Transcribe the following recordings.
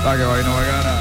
qué vaina bacana.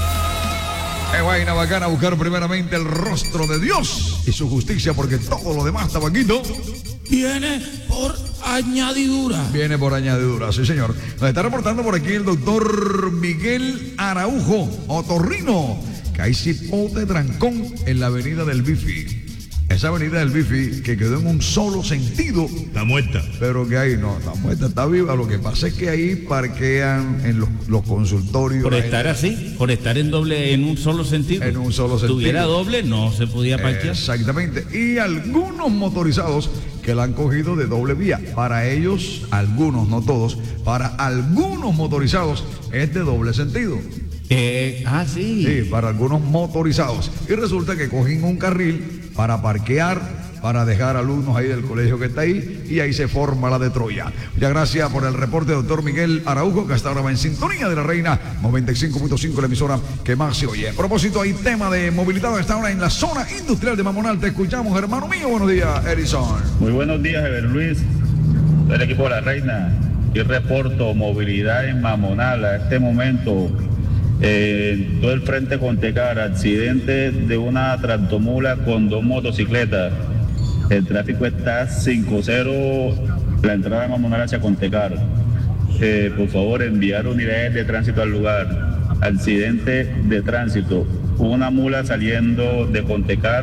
Qué vaina bacana buscar primeramente el rostro de Dios y su justicia, porque todo lo demás, tabaquito, viene por añadidura. Viene por añadidura, sí señor. Nos está reportando por aquí el doctor Miguel Araujo, otorrino, que hay cipote trancón en la avenida del Bifi. Esa avenida del Bifi que quedó en un solo sentido. Está muerta. Pero que ahí no, está muerta, está viva. Lo que pasa es que ahí parquean en los consultorios. Por estar así, por estar en un solo sentido. En un solo sentido. Si tuviera doble, no se podía parquear. Exactamente. Y algunos motorizados que la han cogido de doble vía. Para ellos, algunos, no todos, para algunos motorizados es de doble sentido. Sí. Sí, para algunos motorizados. Y resulta que cogen un carril para parquear, para dejar alumnos ahí del colegio que está ahí, y ahí se forma la de Troya. Muchas gracias por el reporte, doctor Miguel Araujo, que hasta ahora va en sintonía de la Reina 95.5, la emisora que más se oye. A propósito, hay tema de movilidad hasta ahora en la zona industrial de Mamonal. Te escuchamos, hermano mío. Buenos días, Edison. Muy buenos días, Ever Luis, del equipo de la Reina. Y reporto movilidad en Mamonal a este momento. Todo el frente Contecar, accidente de una tractomula con dos motocicletas. El tráfico está 5-0, la entrada de Mamonal hacia Contecar. Por favor, enviar unidades de tránsito al lugar. Accidente de tránsito. Una mula saliendo de Contecar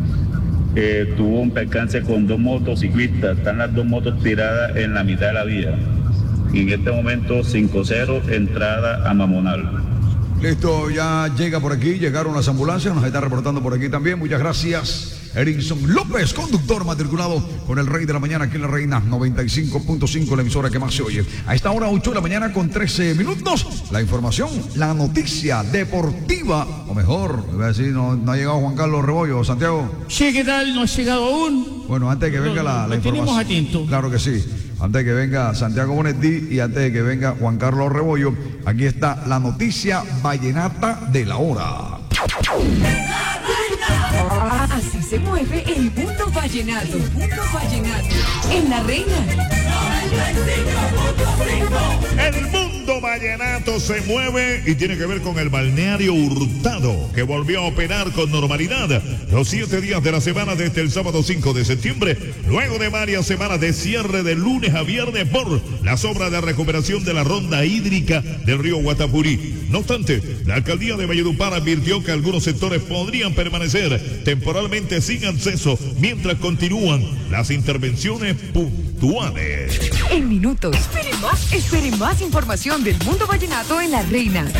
tuvo un percance con dos motociclistas. Están las dos motos tiradas en la mitad de la vía. Y en este momento 5-0, entrada a Mamonal. Listo, ya llega por aquí, llegaron las ambulancias, nos está reportando por aquí también. Muchas gracias, Erinson López, conductor matriculado con el Rey de la Mañana aquí en la Reina 95.5, la emisora que más se oye. A esta hora 8 de la mañana con 13 minutos, la información, la noticia deportiva, o mejor, voy a decir, no ha llegado Juan Carlos Rebollo, Santiago. Sí, ¿qué tal? No ha llegado aún. Bueno, antes de que venga la información. Tenemos atento. Claro que sí. Antes de que venga Santiago Bonetti y antes de que venga Juan Carlos Rebollo, aquí está la noticia vallenata de la hora. Así se mueve el mundo vallenato. El mundo vallenato en la Reina. El mundo vallenato se mueve y tiene que ver con el balneario Hurtado, que volvió a operar con normalidad los 7 días de la semana desde el sábado 5 de septiembre, luego de varias semanas de cierre de lunes a viernes por las obras de recuperación de la ronda hídrica del río Guatapurí. No obstante, la alcaldía de Valledupar advirtió que algunos sectores podrían permanecer temporalmente sin acceso mientras continúan las intervenciones puntuales. En minutos, espere más información del mundo vallenato en la Reina.